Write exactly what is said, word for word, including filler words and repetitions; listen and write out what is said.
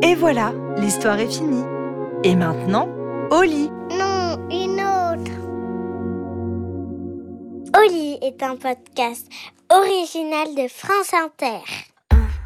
Et voilà, l'histoire est finie. Et maintenant, au lit. Non, une autre. Au lit est un podcast original de France Inter.